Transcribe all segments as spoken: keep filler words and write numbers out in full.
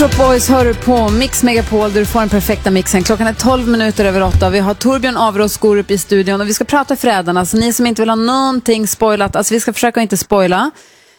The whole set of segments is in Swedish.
Boys hör du på Mix Megapol där du får den perfekta mixen. Klockan är tolv minuter över åtta. Vi har Torbjörn Averås Skorup i studion och vi ska prata Förrädarna. Så ni som inte vill ha någonting spoilat, alltså vi ska försöka inte spoila.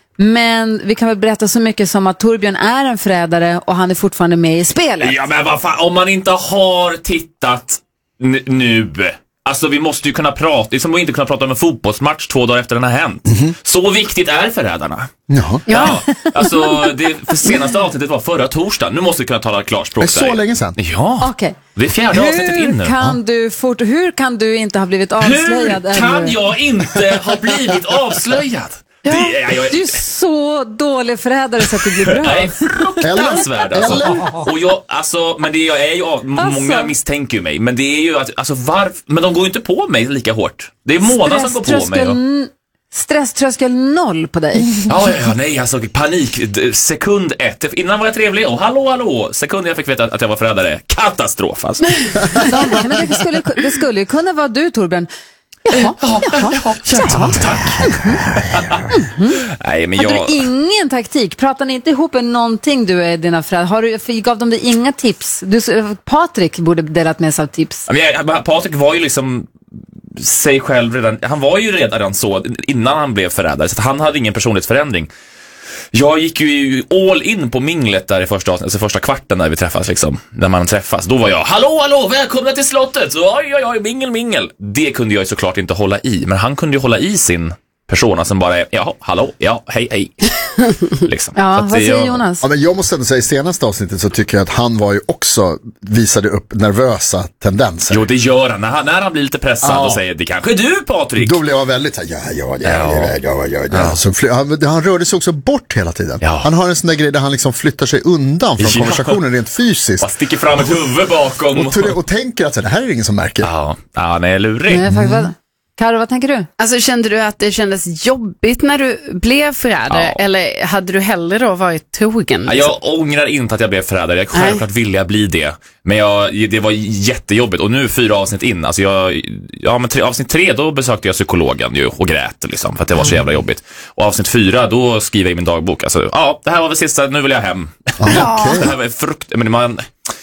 Men vi kan väl berätta så mycket som att Torbjörn är en förrädare och han är fortfarande med i spelet. Ja, men vad fan, om man inte har tittat n- nu... Alltså vi måste ju kunna prata, det är som att inte kunna prata om en fotbollsmatch två dagar efter den har hänt. Mm-hmm. Så viktigt är Förrädarna. Jaha. Ja. Alltså det för senaste avsnittet var förra torsdagen. Nu måste vi kunna tala klarspråk. Det är så länge sedan. Ja. Okay. Det är fjärde hur avsnittet in nu. Kan ja. du fort, hur kan du inte ha blivit avslöjad? Hur kan eller? jag inte ha blivit avslöjad? Ja, det, jag, jag, du är så dålig förrädare så att det blir bra. Jag är fruktansvärd alltså. Och jag, alltså, men det jag är ju av, alltså. många misstänker ju mig. Men det är ju att, alltså varför, men de går ju inte på mig lika hårt. Det är Mona som går på mig då. Stresströskel noll på dig. Ja, ja, ja, nej, alltså panik. Sekund ett. Innan var jag trevlig och hallå, hallå. Sekund jag fick veta att jag var förrädare. Katastrof alltså. Men det skulle, det skulle ju kunna vara du, Torbjörn. Jaha, jaha, jaha, jaha. Ja, tack. Mm-hmm. Nej, men jag... Hade du ingen taktik? Pratar ni inte ihop en någonting du är dina föräldrar? Har du, gav de dig inga tips? Du, Patrik borde delat med sig av tips. Men Patrik var ju liksom sig själv redan, han var ju redan så innan han blev förrädare, så att han hade ingen personlighetsförändring. Jag gick ju all in på minglet där i första, alltså första kvarten när vi träffas liksom, när man träffas. Då var jag, hallå, hallå, välkomna till slottet. Oj, oj, oj, mingel, mingel. Det kunde jag ju såklart inte hålla i, men han kunde ju hålla i sin persona som bara är, ja, hallå, ja, hej, hej. Liksom. Ja, vad säger jag, Jonas? Ja, men jag måste ändå säga, i senaste avsnittet så tycker jag att han var ju också, visade upp nervösa tendenser. Jo, det gör han. När han, när han blir lite pressad ja. och säger, det kanske är du, Patrik. Då blev jag väldigt så här, ja, ja, ja, ja, ja, ja, ja, ja. Ja. Så fly- han, han rörde sig också bort hela tiden. Ja. Han har en sån där grej där han liksom flyttar sig undan från ja. konversationen rent fysiskt. Bara sticker fram ett huvud bakom. Och, och, och tänker att så, det här är ingen som märker. Ja, ja nej, lurig. Nej, faktiskt, mm. Karo, vad tänker du? Alltså, kände du att det kändes jobbigt när du blev förrädare? Ja. Eller hade du hellre då varit trogen? Ja, jag ångrar inte att jag blev förrädare. Jag självklart ville jag bli det. Men jag, det var jättejobbigt. Och nu fyra avsnitt in. Alltså jag, ja, men tre, avsnitt tre, då besökte jag psykologen ju, och grät liksom, för att det var så jävla jobbigt. Och avsnitt fyra, då skriver jag i min dagbok. Alltså, ja, det här var väl sista, nu vill jag hem. Ja. Det här var frukt... Men man...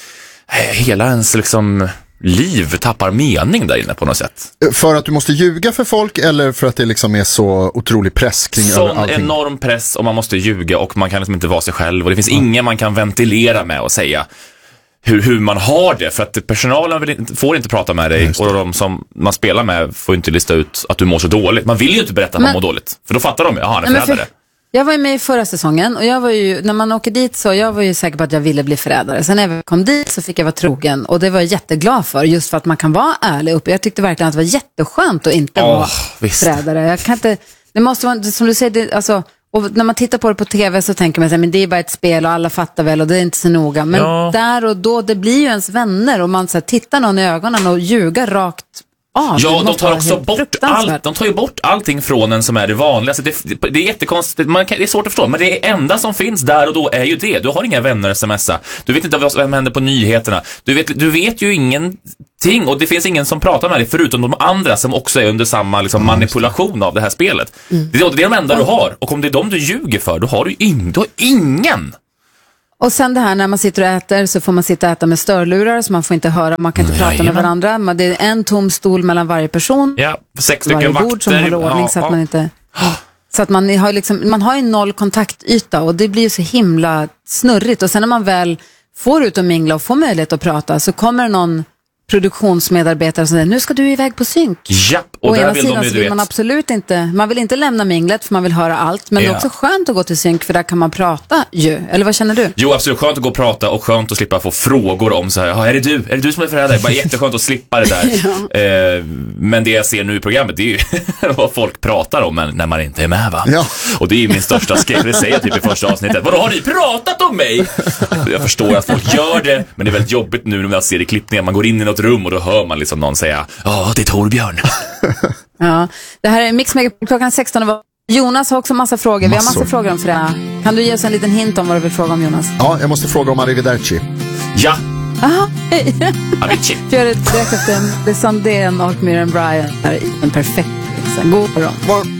Hela ens liksom... liv tappar mening där inne på något sätt. För att du måste ljuga för folk eller för att det liksom är så otrolig press kring sån allting? Enorm press och man måste ljuga och man kan liksom inte vara sig själv och det finns mm. ingen man kan ventilera med och säga hur, hur man har det, för att personalen vill inte, får inte prata med dig och de som man spelar med får inte lista ut att du mår så dåligt. Man vill ju inte berätta att man mår dåligt, för då fattar de ju, jaha, han är förrädare. Jag var ju med i förra säsongen och jag var ju, när man åker dit så, jag var ju säker på att jag ville bli förrädare. Sen när jag kom dit så fick jag vara trogen och det var jag jätteglad för, just för att man kan vara ärlig uppe. Jag tyckte verkligen att det var jätteskönt att inte oh, vara visst. förrädare. Jag kan inte, det måste vara, som du säger, det, alltså, och när man tittar på det på tv så tänker man sig, men det är bara ett spel och alla fattar väl och det är inte så noga. Men ja. där och då, det blir ju ens vänner och man så här, tittar någon i ögonen och ljugar rakt. Ah, ja, de tar också bort allt. De tar ju bort allting från en som är det vanliga. Alltså det, det är jättekonstigt. Man kan, det är svårt att förstå, men det enda som finns där och då är ju det. Du har inga vänner att smsa. Du vet inte vad som händer på nyheterna. Du vet, du vet ju ingenting och det finns ingen som pratar med dig förutom de andra som också är under samma liksom, manipulation av det här spelet. Mm. Det, det är de enda du har. Och om det är de du ljuger för, då har du, ing, du har ingen. Och sen det här när man sitter och äter så får man sitta och äta med störlurar så man får inte höra, man kan inte Nej, prata med varandra. Det är en tom stol mellan varje person. Ja, sex stycken varje bord som håller ordning ja, så att ja. man inte... Så att man har liksom, man har ju noll kontaktyta och det blir ju så himla snurrigt. Och sen när man väl får ut och mingla och får möjlighet att prata så kommer det någon produktionsmedarbetare som säger, nu ska du iväg på synk. Japp, och, och där vill de ju, vill man absolut inte, man vill inte lämna minglet för man vill höra allt, men ja. det är också skönt att gå till synk för där kan man prata ju, eller vad känner du? Jo, absolut, skönt att gå och prata och skönt att slippa få frågor om så här, ja, är det du? Är det du som är förrädare? Bara jätteskönt att slippa det där. ja. eh, men det jag ser nu i programmet, det är ju vad folk pratar om när man inte är med, va? Ja. Och det är ju min största skräck, det säger jag typ i första avsnittet. Vadå, har ni pratat om mig? Jag förstår att folk gör det, men det är väldigt jobbigt nu när man ser i klippningen, man går in i något rum och då hör man liksom någon säga, ja, det är Torbjörn. Ja, det här är Mix Megapol klockan sexton. Jonas har också massa frågor. Massor. Vi har massa frågor om förrädarna. Kan du ge oss en liten hint om vad du vill fråga om, Jonas? Ja, jag måste fråga om Arrivederci. Ja. Aha. Arrivederci. Gör det direkt efter The Sandén och Miriam Bryant. Det är en perfekt. God morgon.